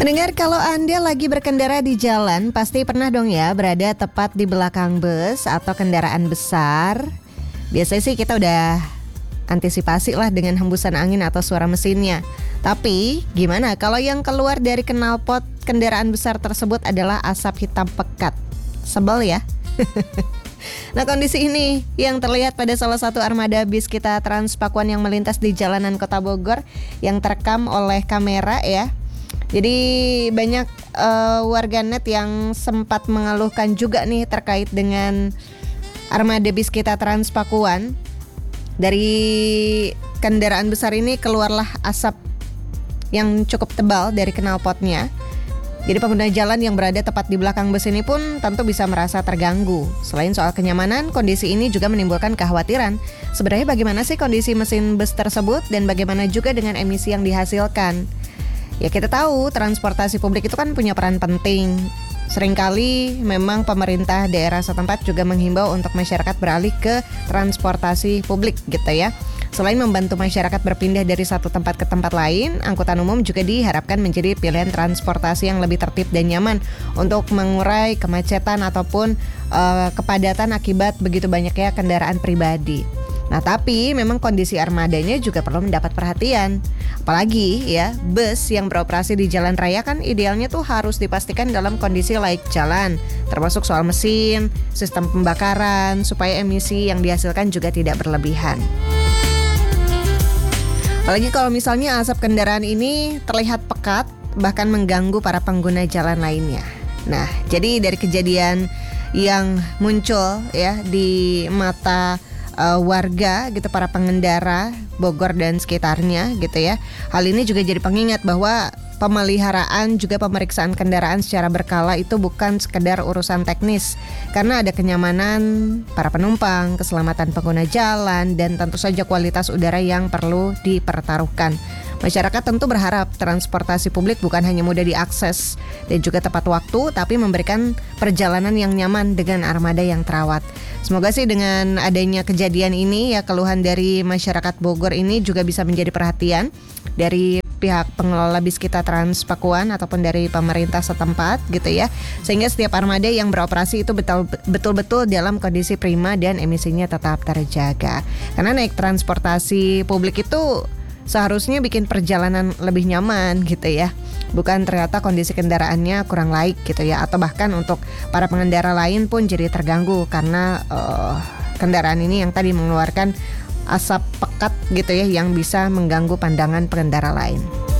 Pendengar, kalau Anda lagi berkendara di jalan, pasti pernah dong ya berada tepat di belakang bus atau kendaraan besar. Biasanya sih kita udah antisipasi lah dengan hembusan angin atau suara mesinnya. Tapi gimana kalau yang keluar dari knalpot kendaraan besar tersebut adalah asap hitam pekat? Sebel ya? Nah, kondisi ini yang terlihat pada salah satu armada bis kita Transpakuan yang melintas di jalanan Kota Bogor yang terekam oleh kamera ya. Jadi banyak warganet yang sempat mengeluhkan juga nih terkait dengan armada bis kita Transpakuan. Dari kendaraan besar ini keluarlah asap yang cukup tebal dari knalpotnya. Jadi pengguna jalan yang berada tepat di belakang bus ini pun tentu bisa merasa terganggu. Selain soal kenyamanan, kondisi ini juga menimbulkan kekhawatiran. Sebenarnya bagaimana sih kondisi mesin bus tersebut dan bagaimana juga dengan emisi yang dihasilkan? Ya, kita tahu transportasi publik itu kan punya peran penting. Seringkali memang pemerintah daerah setempat juga menghimbau untuk masyarakat beralih ke transportasi publik gitu ya. Selain membantu masyarakat berpindah dari satu tempat ke tempat lain, angkutan umum juga diharapkan menjadi pilihan transportasi yang lebih tertib dan nyaman untuk mengurai kemacetan ataupun kepadatan akibat begitu banyaknya kendaraan pribadi. Nah, tapi memang kondisi armadanya juga perlu mendapat perhatian. Apalagi ya, bus yang beroperasi di jalan raya kan idealnya tuh harus dipastikan dalam kondisi layak jalan, termasuk soal mesin, sistem pembakaran, supaya emisi yang dihasilkan juga tidak berlebihan. Apalagi kalau misalnya asap kendaraan ini terlihat pekat, bahkan mengganggu para pengguna jalan lainnya. Nah, jadi dari kejadian yang muncul ya di mata warga gitu, para pengendara Bogor dan sekitarnya gitu ya. Hal ini juga jadi pengingat bahwa pemeliharaan juga pemeriksaan kendaraan secara berkala itu bukan sekedar urusan teknis, karena ada kenyamanan para penumpang, keselamatan pengguna jalan, dan tentu saja kualitas udara yang perlu dipertaruhkan. Masyarakat tentu berharap transportasi publik bukan hanya mudah diakses dan juga tepat waktu, tapi memberikan perjalanan yang nyaman dengan armada yang terawat. Semoga sih dengan adanya kejadian ini ya, keluhan dari masyarakat Bogor ini juga bisa menjadi perhatian dari pihak pengelola bis kita Transpakuan ataupun dari pemerintah setempat gitu ya, sehingga setiap armada yang beroperasi itu betul-betul dalam kondisi prima dan emisinya tetap terjaga. Karena naik transportasi publik itu seharusnya bikin perjalanan lebih nyaman gitu ya, bukan ternyata kondisi kendaraannya kurang laik gitu ya, atau bahkan untuk para pengendara lain pun jadi terganggu karena kendaraan ini yang tadi mengeluarkan asap pekat gitu ya, yang bisa mengganggu pandangan pengendara lain.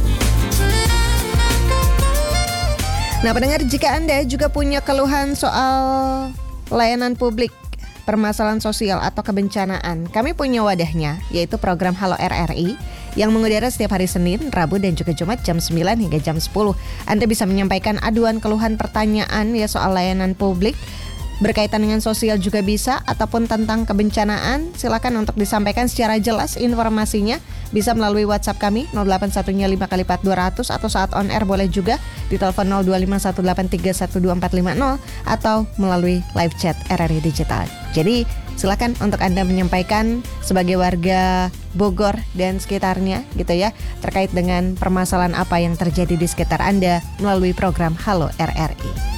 Nah, pendengar, jika Anda juga punya keluhan soal layanan publik, permasalahan sosial atau kebencanaan, kami punya wadahnya, yaitu program Halo RRI yang mengudara setiap hari Senin, Rabu, dan juga Jumat jam 9 hingga jam 10. Anda bisa menyampaikan aduan, keluhan, pertanyaan ya soal layanan publik, berkaitan dengan sosial juga bisa, ataupun tentang kebencanaan. Silakan untuk disampaikan secara jelas informasinya. Bisa melalui WhatsApp kami 0815 kali 4200, atau saat on air boleh juga di telepon 0251831250 atau melalui live chat RRI Digital. Jadi silakan untuk Anda menyampaikan sebagai warga Bogor dan sekitarnya gitu ya, terkait dengan permasalahan apa yang terjadi di sekitar Anda melalui program Halo RRI.